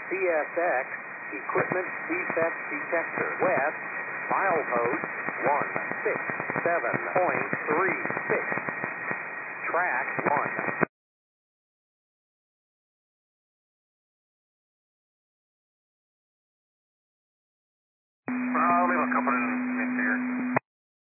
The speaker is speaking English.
CSX Equipment Defect Detector. West, milepost 167.36. Track 1. Lima Company